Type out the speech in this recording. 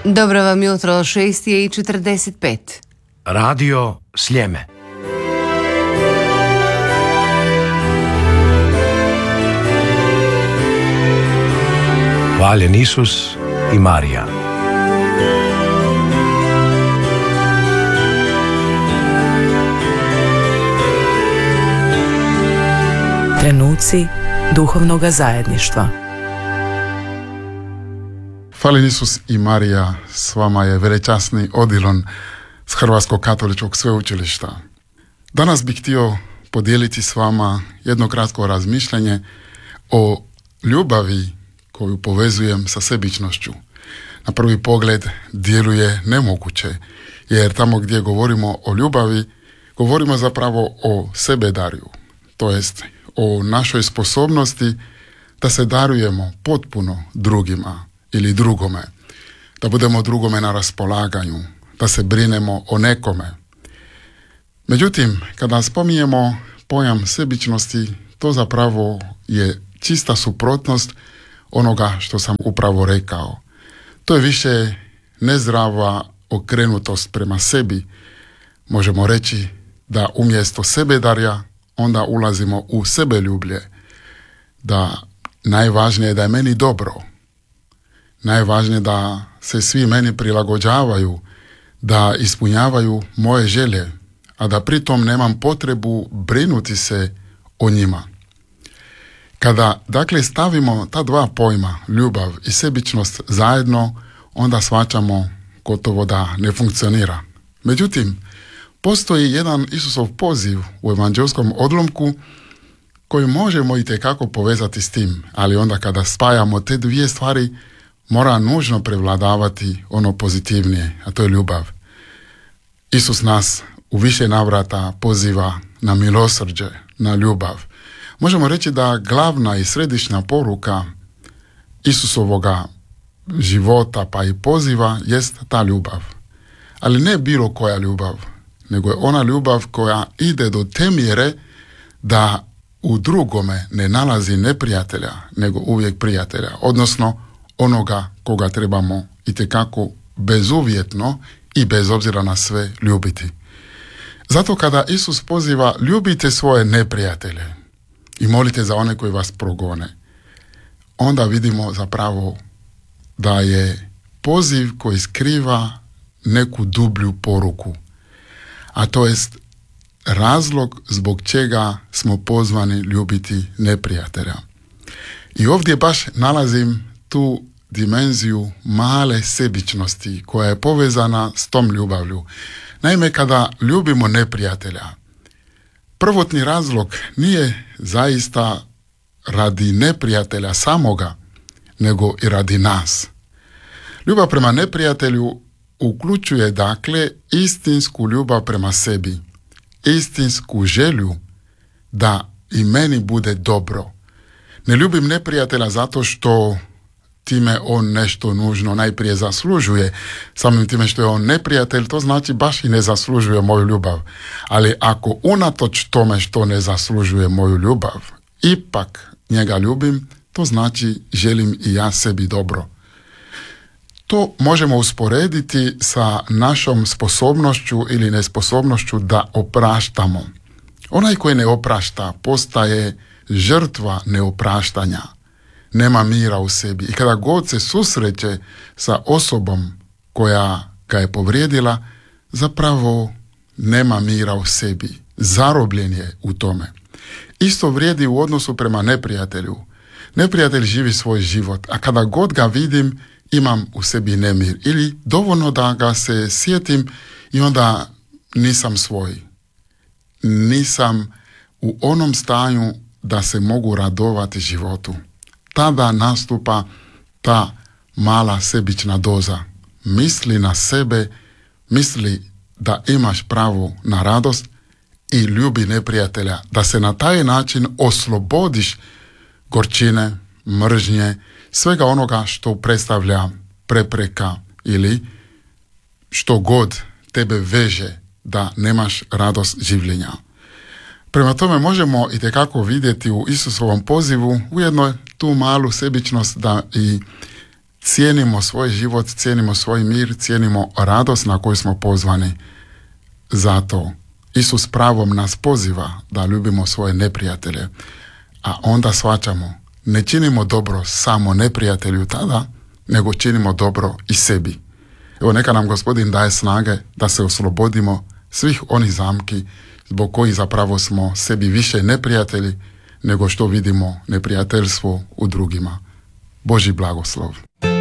Dobro vam jutro, 6:45. Radio Sljeme. Hvaljen Isus i Marija. Trenuci duhovnoga zajedništva. Hvaljen Isus i Marija, s vama je velečasni Odilon s Hrvatskog katoličkog sveučilišta. Danas bih htio podijeliti s vama jedno kratko razmišljanje o ljubavi koju povezujem sa sebičnošću. Na prvi pogled djeluje nemoguće, jer tamo gdje govorimo o ljubavi, govorimo zapravo o sebedarju, to jest o našoj sposobnosti da se darujemo potpuno drugima ili drugome, da budemo drugome na raspolaganju, da se brinemo o nekome. Međutim, kada spominjemo pojam sebičnosti, to zapravo je čista suprotnost onoga što sam upravo rekao. To je više nezdrava okrenutost prema sebi. Možemo reći da umjesto sebedarja onda ulazimo u sebeljublje, da najvažnije je da je meni dobro, najvažnije da se svi meni prilagođavaju, da ispunjavaju moje želje, a da pritom nemam potrebu brinuti se o njima. Kada, dakle, stavimo ta dva pojma, ljubav i sebičnost zajedno, onda shvaćamo gotovo da ne funkcionira. Međutim, postoji jedan Isusov poziv u evanđelskom odlomku koji možemo itekako povezati s tim, ali onda kada spajamo te dvije stvari, mora nužno prevladavati ono pozitivnije, a to je ljubav. Isus nas u više navrata poziva na milosrđe, na ljubav. Možemo reći da glavna i središnja poruka Isusovoga života pa i poziva jest ta ljubav. Ali ne bilo koja ljubav, nego je ona ljubav koja ide do te mjere da u drugome ne nalazi neprijatelja, nego uvijek prijatelja, odnosno onoga koga trebamo itekako bezuvjetno i bez obzira na sve ljubiti. Zato kada Isus poziva ljubite svoje neprijatelje i molite za one koji vas progone, onda vidimo zapravo da je poziv koji skriva neku dublju poruku, a to jest razlog zbog čega smo pozvani ljubiti neprijatelja. I ovdje baš nalazim tu dimenziju male sebičnosti koja je povezana s tom ljubavlju. Naime, kada ljubimo neprijatelja, prvotni razlog nije zaista radi neprijatelja samoga, nego i radi nas. Ljubav prema neprijatelju uključuje dakle istinsku ljubav prema sebi, istinsku želju da i meni bude dobro. Ne ljubim neprijatelja zato što time on nešto nužno najprije zaslužuje. Samim time što je on neprijatelj, to znači baš i ne zaslužuje moju ljubav. Ali ako unatoč tome što ne zaslužuje moju ljubav, ipak njega ljubim, to znači želim i ja sebi dobro. To možemo usporediti sa našom sposobnošću ili nesposobnošću da opraštamo. Onaj koji ne oprašta postaje žrtva neopraštanja. Nema mira u sebi. I kada god se susreće sa osobom koja ga je povrijedila, zapravo nema mira u sebi. Zarobljen je u tome. Isto vrijedi u odnosu prema neprijatelju. Neprijatelj živi svoj život, a kada god ga vidim, imam u sebi nemir. Ili dovoljno da ga se sjetim i onda nisam svoj. Nisam u onom stanju da se mogu radovati životu. Tada nastupa ta mala sebična doza. Misli na sebe, misli da imaš pravo na radost i ljubi neprijatelja. Da se na taj način oslobodiš gorčine, mržnje, svega onoga što predstavlja prepreka ili što god tebe veže da nemaš radost življenja. Prema tome možemo itekako vidjeti u Isusovom pozivu ujedno tu malu sebičnost da i cijenimo svoj život, cijenimo svoj mir, cijenimo radost na koju smo pozvani. Zato Isus pravom nas poziva da ljubimo svoje neprijatelje, a onda shvaćamo, ne činimo dobro samo neprijatelju tada, nego činimo dobro i sebi. Evo, neka nam Gospodin daje snage da se oslobodimo svih onih zamki zbog kojih zapravo smo sebi više neprijatelji nego što vidimo neprijateljstvo u drugima. Božji blagoslov.